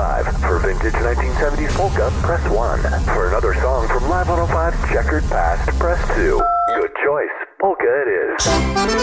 105. For vintage 1970s polka, press 1. For another song from Live 105's Checkered Past, press 2. Good choice. Polka it is.